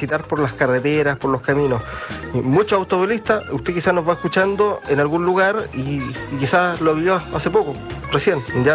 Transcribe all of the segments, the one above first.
transitar por las carreteras, por los caminos. Y muchos automovilistas, usted quizás nos va escuchando en algún lugar y quizás lo vio hace poco, recién, ¿ya?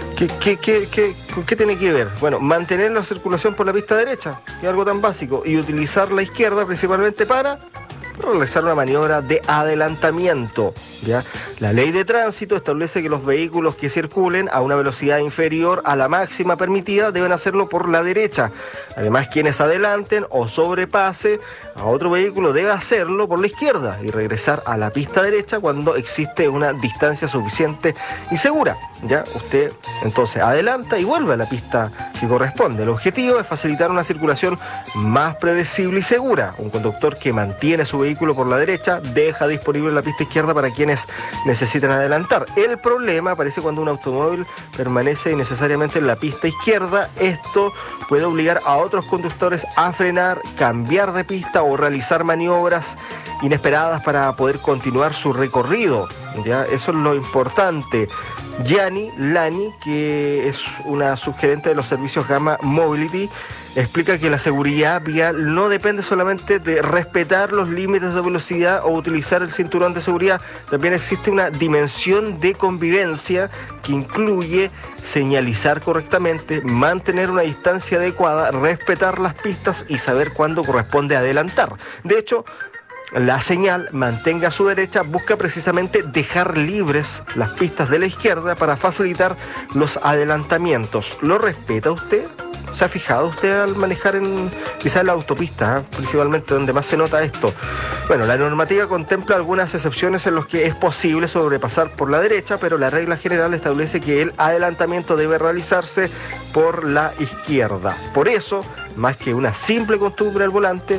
¿Qué tiene que ver? Bueno, mantener la circulación por la pista derecha, que es algo tan básico, y utilizar la izquierda principalmente para realizar una maniobra de adelantamiento, ¿ya? La ley de tránsito establece que los vehículos que circulen a una velocidad inferior a la máxima permitida deben hacerlo por la derecha. Además, quienes adelanten o sobrepase a otro vehículo debe hacerlo por la izquierda y regresar a la pista derecha cuando existe una distancia suficiente y segura, ¿ya? Usted entonces adelanta y vuelve a la pista que corresponde. El objetivo es facilitar una circulación más predecible y segura. Un conductor que mantiene su vehículo por la derecha deja disponible la pista izquierda para quienes necesitan adelantar. El problema aparece cuando un automóvil permanece innecesariamente en la pista izquierda. Esto puede obligar a otros conductores a frenar, cambiar de pista o realizar maniobras inesperadas para poder continuar su recorrido, ¿ya? Eso es lo importante. Yani Lani, que es una subgerente de los servicios Gamma Mobility, explica que la seguridad vial no depende solamente de respetar los límites de velocidad o utilizar el cinturón de seguridad. También existe una dimensión de convivencia que incluye señalizar correctamente, mantener una distancia adecuada, respetar las pistas y saber cuándo corresponde adelantar. De hecho, la señal mantenga a su derecha busca precisamente dejar libres las pistas de la izquierda para facilitar los adelantamientos. ¿Lo respeta usted? ¿Se ha fijado usted al manejar quizás en la autopista, principalmente donde más se nota esto? Bueno, la normativa contempla algunas excepciones en las que es posible sobrepasar por la derecha, pero la regla general establece que el adelantamiento debe realizarse por la izquierda. Por eso, más que una simple costumbre al volante,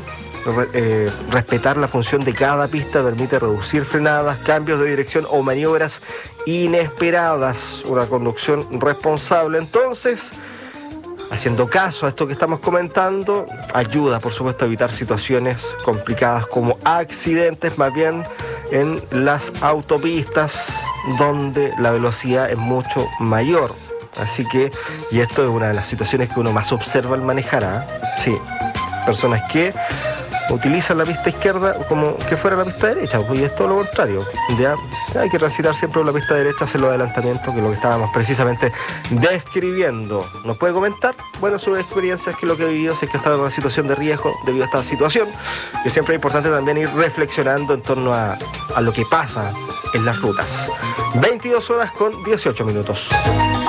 respetar la función de cada pista permite reducir frenadas, cambios de dirección o maniobras inesperadas. Una conducción responsable, entonces, haciendo caso a esto que estamos comentando, ayuda, por supuesto, a evitar situaciones complicadas como accidentes, más bien en las autopistas donde la velocidad es mucho mayor. Así que, y esto es una de las situaciones que uno más observa al manejar, ¿eh? Sí, personas que utilizan la pista izquierda como que fuera la pista derecha, y es todo lo contrario. Ya hay que transitar siempre por la pista derecha, hacer los adelantamientos, que es lo que estábamos precisamente describiendo. ¿Nos puede comentar? Bueno, sus experiencias, que lo que ha vivido, si es que ha estado en una situación de riesgo debido a esta situación, que siempre es importante también ir reflexionando en torno a lo que pasa en las rutas. 22 horas con 18 minutos.